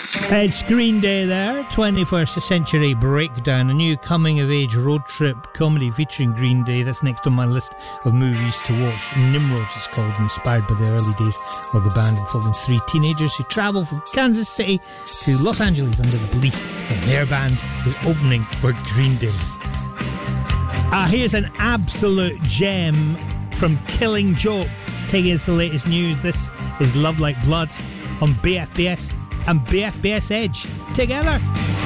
It's Green Day there, 21st Century Breakdown, a new coming-of-age road trip comedy featuring Green Day. That's next on my list of movies to watch. Nimrods is called, inspired by the early days of the band, involving three teenagers who travel from Kansas City to Los Angeles under the belief that their band is opening for Green Day. Here's an absolute gem from Killing Joke, taking us the latest news. This is Love Like Blood on BFBS and BFBS Edge together.